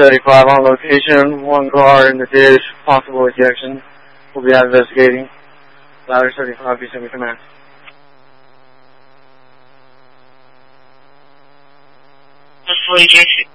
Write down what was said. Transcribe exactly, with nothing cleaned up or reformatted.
seventy-five on location, one car in the ditch, possible ejection. We'll be out investigating. Ladder seventy-five, be send me command. Possible ejection.